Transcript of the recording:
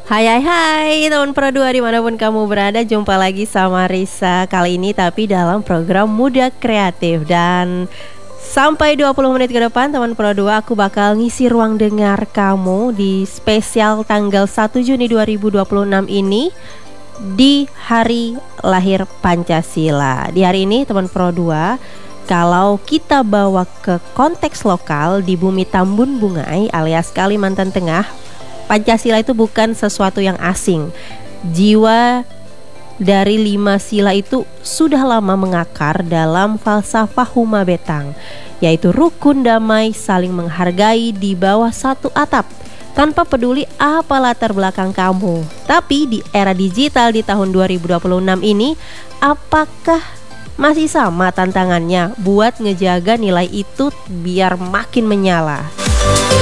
Hai teman Pro 2 dimanapun kamu berada. Jumpa lagi sama Risa kali ini tapi dalam program Muda Kreatif. Dan sampai 20 menit ke depan teman Pro 2 aku bakal ngisi ruang dengar kamu di spesial tanggal 1 Juni 2026 ini, di hari lahir Pancasila. Di hari ini teman Pro 2, kalau kita bawa ke konteks lokal di bumi Tambun Bungai alias Kalimantan Tengah, Pancasila itu bukan sesuatu yang asing. Jiwa dari 5 sila itu sudah lama mengakar dalam falsafah Huma Betang, yaitu rukun, damai, saling menghargai di bawah satu atap, tanpa peduli apa latar belakang kamu. Tapi di era digital di tahun 2026 ini, apakah masih sama tantangannya buat ngejaga nilai itu biar makin menyala?